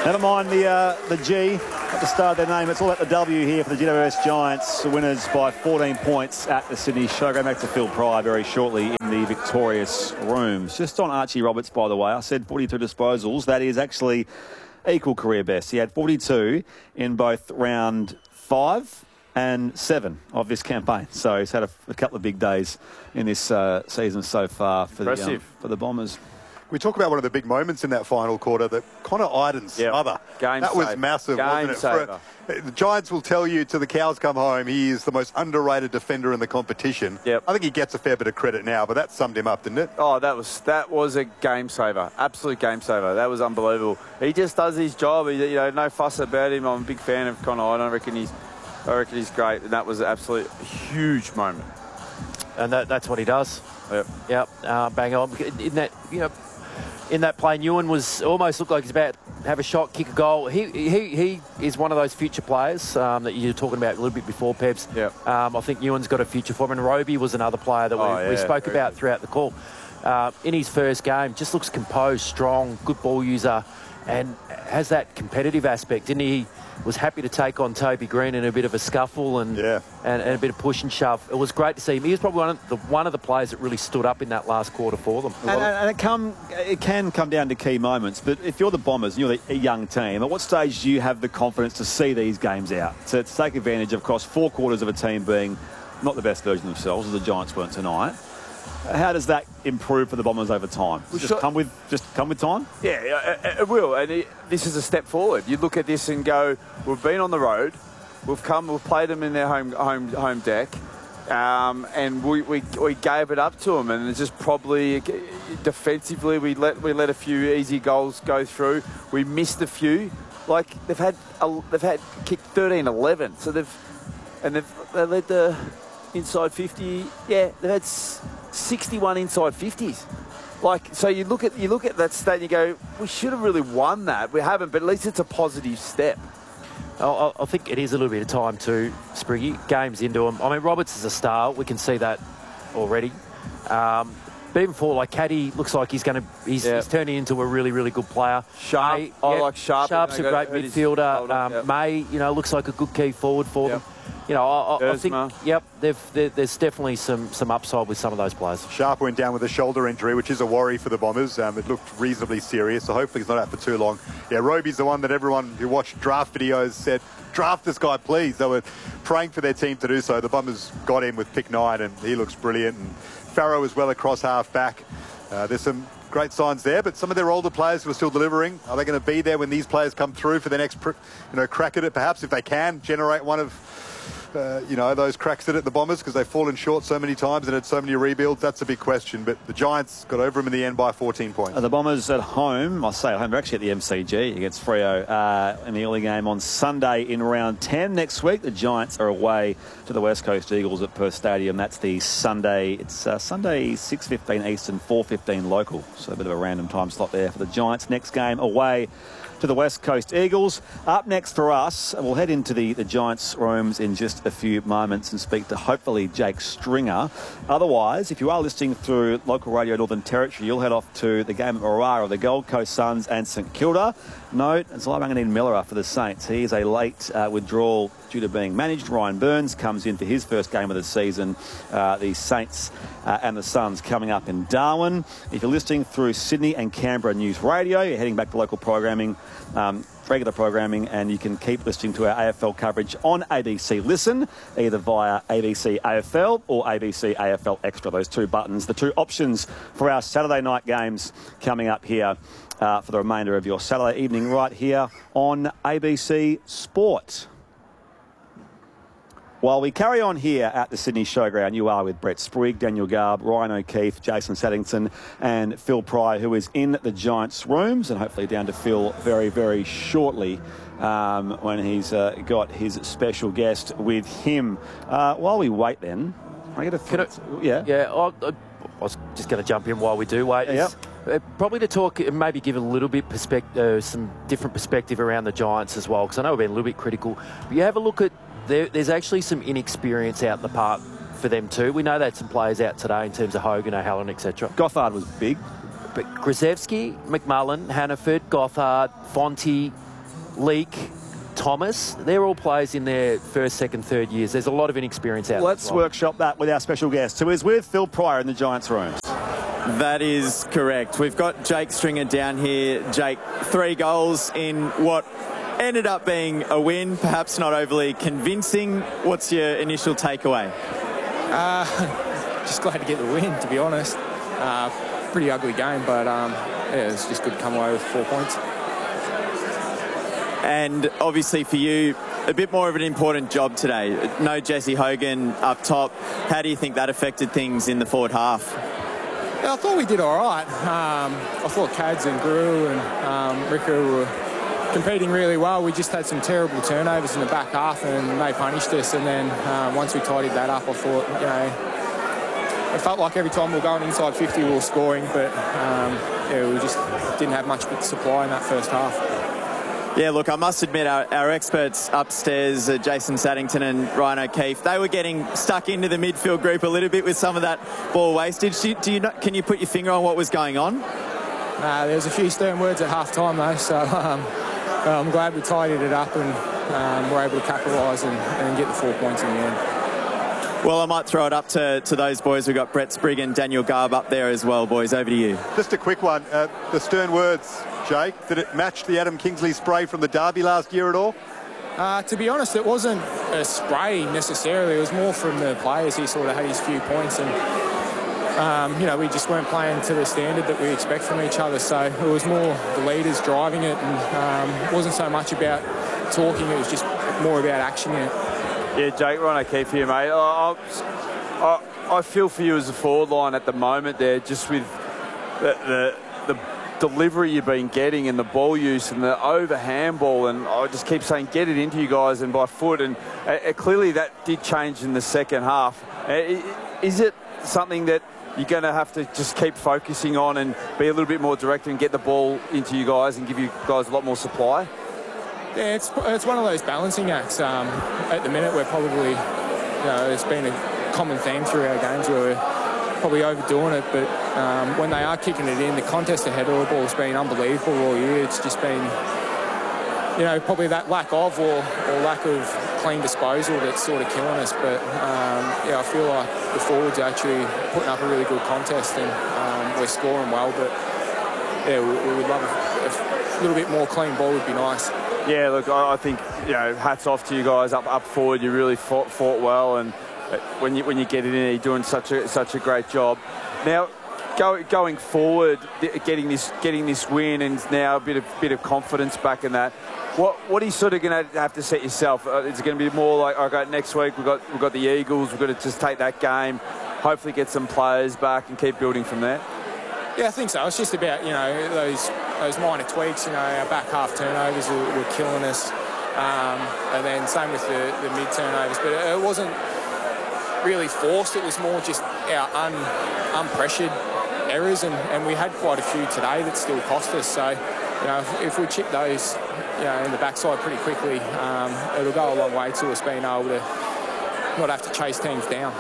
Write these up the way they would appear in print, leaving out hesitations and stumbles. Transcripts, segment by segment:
Never mind the G at the start of their name. It's all about the W here for the GWS Giants, winners by 14 points at the Sydney Showground. Back to Phil Pry very shortly in the victorious rooms. Just on Archie Roberts, by the way, I said 42 disposals. That is actually equal career best. He had 42 in both round 5 and 7 of this campaign. So he's had a couple of big days in this season so far for the Bombers. We talk about one of the big moments in that final quarter, that Connor Iden's smother. That was massive, wasn't it? The Giants will tell you till the cows come home, he is the most underrated defender in the competition. Yep. I think he gets a fair bit of credit now, but that summed him up, didn't it? Oh, that was a game saver. Absolute game saver. That was unbelievable. He just does his job. No fuss about him. I'm a big fan of Connor Iden. I reckon he's great, and that was an absolute huge moment. And that's what he does. Yep. Bang on. In that play, Nguyen was almost looked like he's about to have a shot, kick a goal. He is one of those future players that you were talking about a little bit before, Pebs. Yep. I think Nguyen's got a future for him, and Roby was another player that we spoke about throughout the call. In his first game, just looks composed, strong, good ball user, and has that competitive aspect. And he was happy to take on Toby Green in a bit of a scuffle and a bit of push and shove. It was great to see him. He was probably one of the players that really stood up in that last quarter for them. And it can come down to key moments. But if you're the Bombers and you're a young team, at what stage do you have the confidence to see these games out? To take advantage of, 4 quarters of a team being not the best version of themselves, as the Giants weren't tonight. How does that improve for the Bombers over time? Come with time? Yeah, it will. And this is a step forward. You look at this and go, we've been on the road, we've played them in their home deck, and we gave it up to them. And it's just probably defensively we let a few easy goals go through. We missed a few. Like they've had kicked 13-11, so they led the inside 50. Yeah, they've had 61 inside 50s. So you look at that stat and you go, we should have really won that. We haven't, but at least it's a positive step. I think it is a little bit of time too, Spriggy. Games into him. I mean, Roberts is a star. We can see that already. But even for Caddy, looks like he's turning into a really, really good player. Sharp. I like Sharp. Sharp's a great midfielder. May, looks like a good key forward for them. I think, there's definitely some upside with some of those players. Sharp went down with a shoulder injury, which is a worry for the Bombers. It looked reasonably serious, so hopefully he's not out for too long. Yeah, Roby's the one that everyone who watched draft videos said, draft this guy, please. They were praying for their team to do so. The Bombers got him with pick 9, and he looks brilliant. And Farrow as well across half-back. There's some great signs there, but some of their older players who are still delivering, are they going to be there when these players come through for their next crack at it? Perhaps if they can generate one of those cracks at it, the Bombers, because they've fallen short so many times and had so many rebuilds. That's a big question, but the Giants got over them in the end by 14 points. The Bombers at home, I say at home, they're actually at the MCG against Freo in the early game on Sunday in round 10. Next week, the Giants are away to the West Coast Eagles at Perth Stadium. That's the Sunday. It's Sunday 6:15 Eastern, 4:15 local. So a bit of a random time slot there for the Giants. Next game away to the West Coast Eagles. Up next for us, we'll head into the Giants' rooms in just a few moments and speak to hopefully Jake Stringer. Otherwise, if you are listening through local radio Northern Territory, you'll head off to the game at Morar of the Gold Coast Suns and St Kilda. Note, it's Labanganine Miller for the Saints. He is a late withdrawal due to being managed. Ryan Burns comes in for his first game of the season. The Saints and the Suns coming up in Darwin. If you're listening through Sydney and Canberra News Radio, you're heading back to local programming, regular programming, and you can keep listening to our AFL coverage on ABC Listen, either via ABC AFL or ABC AFL Extra. Those two buttons, the two options for our Saturday night games coming up here for the remainder of your Saturday evening right here on ABC Sport. While we carry on here at the Sydney Showground, you are with Brett Sprigg, Daniel Garb, Ryan O'Keefe, Jason Saddington and Phil Pry, who is in the Giants' rooms, and hopefully down to Phil very, very shortly when he's got his special guest with him. While we wait then, I get a... I was just going to jump in while we do wait. Probably to talk and maybe give a little bit some different perspective around the Giants as well, because I know we've been a little bit critical. But you have a look at... There's actually some inexperience out in the park for them too. We know they had some players out today in terms of Hogan, O'Halloran, etc. Gothard was big. But Grzelewski, McMullen, Hannaford, Gothard, Fonte, Leake, Thomas, they're all players in their first, second, third years. There's a lot of inexperience out there. Let's workshop that with our special guest, who is with Phil Pryor in the Giants' rooms. That is correct. We've got Jake Stringer down here. Jake, 3 goals in what ended up being a win, perhaps not overly convincing. What's your initial takeaway? Just glad to get the win, to be honest. Pretty ugly game, but yeah, it's just good to come away with 4 points. And obviously for you, a bit more of an important job today. No Jesse Hogan up top. How do you think that affected things in the forward half? Yeah, I thought we did all right. I thought Cads and Guru and Rico were competing really well. We just had some terrible turnovers in the back half and they punished us. And then once we tidied that up, I thought, you know, it felt like every time we were going inside 50 we were scoring, but yeah, we just didn't have much supply in that first half. Yeah, look, I must admit our experts upstairs, Jason Saddington and Ryan O'Keefe, they were getting stuck into the midfield group a little bit with some of that ball wastage. Can you put your finger on what was going on? There was a few stern words at half-time, though, so I'm glad we tidied it up and were able to capitalise and get the 4 points in the end. Well, I might throw it up to those boys. We've got Brett Sprigg and Daniel Garb up there as well, boys. Over to you. Just a quick one. The stern words, Jake, did it match the Adam Kingsley spray from the derby last year at all? To be honest, it wasn't a spray necessarily. It was more from the players. He sort of had his few points and, you know, we just weren't playing to the standard that we expect from each other. So it was more the leaders driving it and it wasn't so much about talking. It was just more about action in it. Yeah, Jake, Ryan O'Keefe here, mate. I feel for you as a forward line at the moment there, just with the delivery you've been getting and the ball use and the over handball, and I just keep saying get it into you guys and by foot, and clearly that did change in the second half. Is it something that you're going to have to just keep focusing on and be a little bit more direct and get the ball into you guys and give you guys a lot more supply? Yeah, it's one of those balancing acts. At the minute, we're probably, you know, it's been a common theme through our games where we're probably overdoing it, but when they are kicking it in, the contest ahead of the ball has been unbelievable all year. It's just been, you know, probably that lack of or lack of clean disposal that's sort of killing us. But yeah, I feel like the forwards are actually putting up a really good contest and we're scoring well. But yeah, we would love a little bit more clean ball would be nice. Yeah, look, I think, you know, hats off to you guys up forward. You really fought well, and when you get it in, you're doing such a great job. Now, going forward, getting this win and now a bit of confidence back in that. What are you sort of going to have to set yourself? Is it going to be more like, okay, next week we've got the Eagles. We've got to just take that game, hopefully get some players back and keep building from there. Yeah, I think so. It's just about, you know, those minor tweaks. You know, our back half turnovers were killing us, and then same with the mid turnovers. But it wasn't really forced. It was more just our unpressured errors, and we had quite a few today that still cost us. So, you know, if we chip those, you know, in the backside pretty quickly, it'll go a long way to us being able to not have to chase teams down.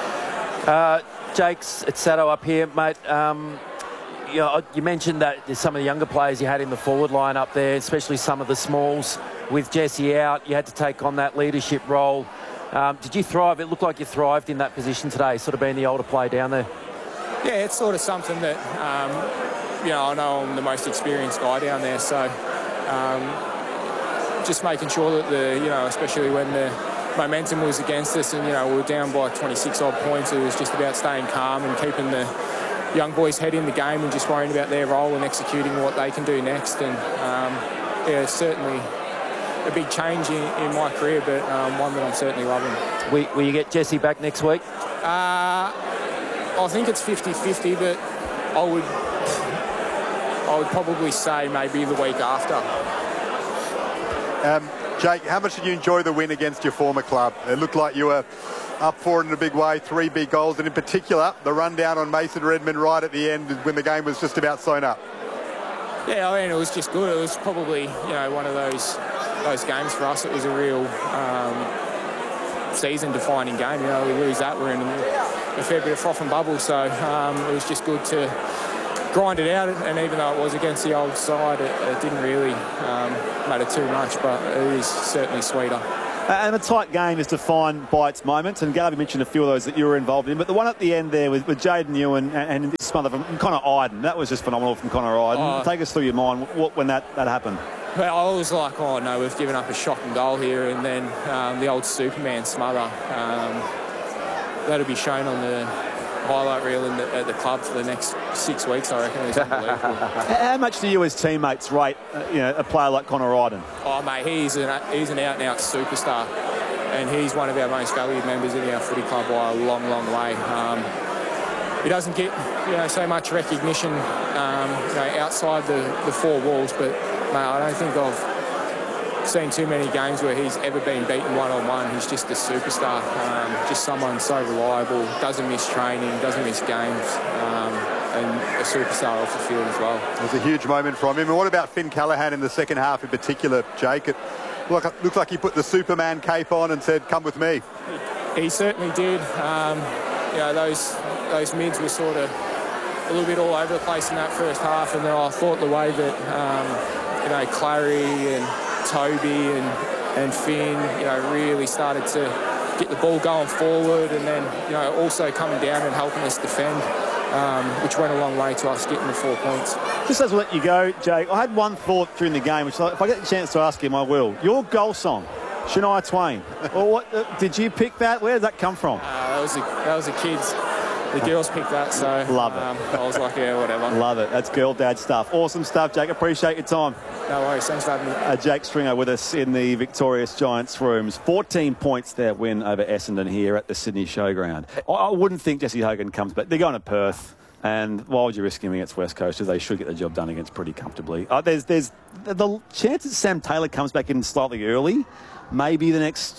Jake's it's Sato up here, mate. You know, you mentioned that there's some of the younger players you had in the forward line up there, especially some of the smalls. With Jesse out, you had to take on that leadership role. Did you thrive? It looked like you thrived in that position today, sort of being the older player down there. Yeah, it's sort of something that, you know, I know I'm the most experienced guy down there, so just making sure that you know, especially when the momentum was against us and, you know, we were down by 26 odd points, it was just about staying calm and keeping the young boys' head in the game and just worrying about their role and executing what they can do next. And yeah, it's certainly a big change in my career, but one that I'm certainly loving. Will you get Jesse back next week? I think it's 50-50, but I would probably say maybe the week after. Jake, how much did you enjoy the win against your former club? It looked like you were up for it in a big way, 3 big goals, and in particular, the rundown on Mason Redmond right at the end when the game was just about sewn up. Yeah, I mean, it was just good. It was probably, you know, one of those games for us. It was a real season-defining game. You know, we lose that, we're in a fair bit of froth and bubble, so it was just good to grind it out, and even though it was against the old side, it didn't really matter too much, but it is certainly sweeter. And a tight game is defined by its moments, and Garvey mentioned a few of those that you were involved in, but the one at the end there with Jaden Ewan and his mother from Connor Iden, that was just phenomenal from Connor Iden. Take us through your mind when that happened. Well, I was like, oh no, we've given up a shocking goal here, and then the old Superman smother. That'll be shown on the highlight reel at the club for the next 6 weeks, I reckon. It's unbelievable. How much do you as teammates rate a player like Connor Iden? Oh, mate, he's an out-and-out superstar, and he's one of our most valued members in our footy club by a long, long way. He doesn't get so much recognition outside the four walls, but mate, I don't think I've seen too many games where he's ever been beaten one-on-one. He's just a superstar, just someone so reliable, doesn't miss training, doesn't miss games, and a superstar off the field as well. It was a huge moment from him. And what about Finn Callaghan in the second half in particular, Jake? It looks like he put the Superman cape on and said, come with me. He certainly did. Those mids were sort of a little bit all over the place in that first half, and then I thought the way that Clary and Toby and Finn really started to get the ball going forward, and then also coming down and helping us defend, which went a long way to us getting the 4 points. Just as we let you go, Jake, I had one thought during the game, which if I get the chance to ask him, I will. Your goal song, Shania Twain. What did you pick that? Where did that come from? That was the kids. The girls picked that, so love it. I was like, yeah, whatever. Love it. That's girl dad stuff. Awesome stuff, Jake. Appreciate your time. No worries. Thanks for having me. Jake Stringer with us in the Victorious Giants rooms. 14 points their win over Essendon here at the Sydney Showground. I wouldn't think Jesse Hogan comes back. They're going to Perth, and why would you risk him against West Coasters? They should get the job done against pretty comfortably. There's the chance that Sam Taylor comes back in slightly early, maybe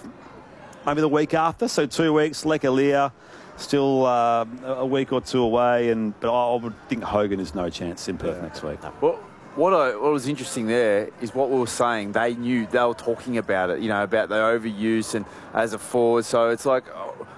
the week after. So 2 weeks. Lekalia still a week or two away, but I would think Hogan is no chance in Perth next week. Well, what was interesting there is what we were saying. They were talking about it, about the overuse and as a forward. So it's like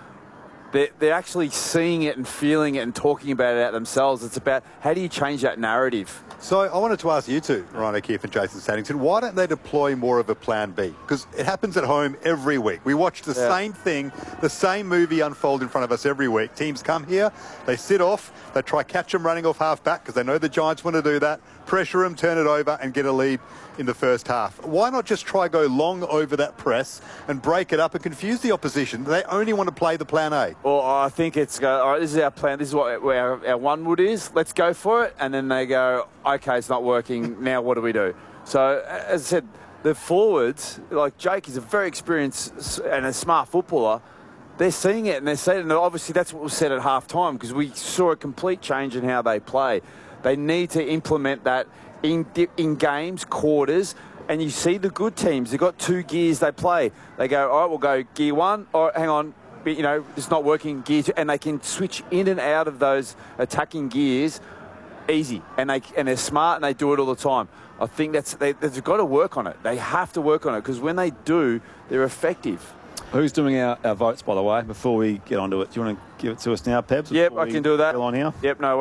they're actually seeing it and feeling it and talking about it out themselves. It's about how do you change that narrative? So I wanted to ask you two, Ryan O'Keefe and Jason Saddington, why don't they deploy more of a plan B? Because it happens at home every week. We watch the same thing, the same movie unfold in front of us every week. Teams come here, they sit off, they try catch them running off half back because they know the Giants want to do that, pressure them, turn it over and get a lead in the first half. Why not just try go long over that press and break it up and confuse the opposition? They only want to play the plan A. Well, I think it's all right, this is our plan. This is what our one wood is. Let's go for it. And then they go, okay, it's not working. Now what do we do? So, as I said, the forwards, like Jake is a very experienced and a smart footballer. They're seeing it and they're saying, and obviously that's what was said at half time because we saw a complete change in how they play. They need to implement that in games, quarters, and you see the good teams. They've got 2 gears they play. They go, all right, we'll go gear 1, or hang on, it's not working, gear 2, and they can switch in and out of those attacking gears easy, and they're smart and they do it all the time. I think they've got to work on it. They have to work on it because when they do, they're effective. Who's doing our votes, by the way, before we get onto it? Do you want to give it to us now, Pebs? Yep, I can do that. On here? Yep, no